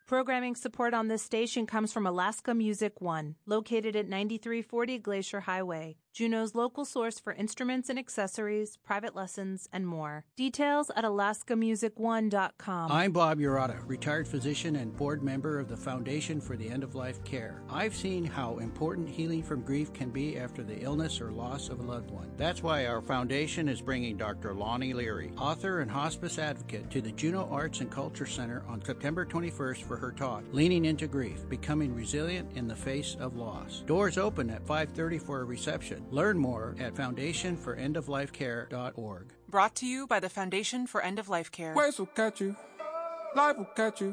Programming support on this station comes from Alaska Music One, located at 9340 Glacier Highway, Juneau's local source for instruments and accessories, private lessons, and more. Details at alaskamusicone.com. I'm Bob Urata, retired physician and board member of the Foundation for the End-of-Life Care. I've seen how important healing from grief can be after the illness or loss of a loved one. That's why our foundation is bringing Dr. Lonnie Leary, author and hospice advocate, to the Juneau Arts and Culture Center on September 21st for her talk, Leaning into Grief, Becoming Resilient in the Face of Loss. Doors open at 5:30 for a reception. Learn more at foundationforendoflifecare.org. Brought to you by the Foundation for End of Life Care. Waves will catch you. Life will catch you.